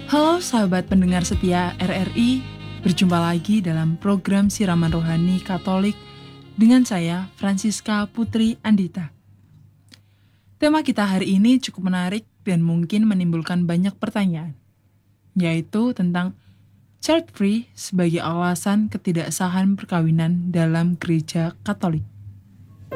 Halo sahabat pendengar setia RRI, berjumpa lagi dalam program Siraman Rohani Katolik dengan saya, Francisca Putri Andita. Tema kita hari ini cukup menarik dan mungkin menimbulkan banyak pertanyaan, yaitu tentang child free sebagai alasan ketidaksahan perkawinan dalam gereja Katolik.